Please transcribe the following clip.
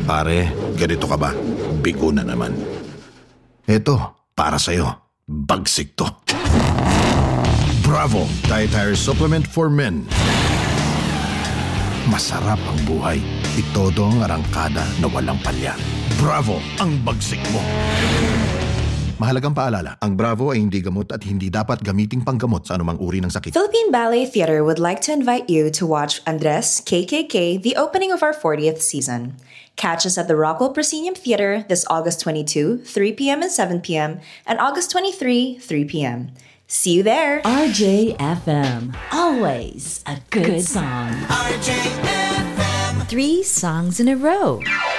Pare, ganito ka ba? Bigo na naman. Eto, para sa'yo. Bagsik to. Bravo! Dietary Supplement for Men. Masarap ang buhay. Itodo ang arangkada na walang palya. Bravo! Ang bagsik mo. Mahalagang paalala, ang Bravo ay hindi gamot at hindi dapat gamiting panggamot sa anumang uri ng sakit. Philippine Ballet Theatre would like to invite you to watch Andres KKK, the opening of our 40th season. Catch us at the Rockwell Proscenium Theatre this August 22, 3 p.m. and 7 p.m. and August 23, 3 p.m. See you there! RJFM, always a good song. RJFM. 3 songs in a row.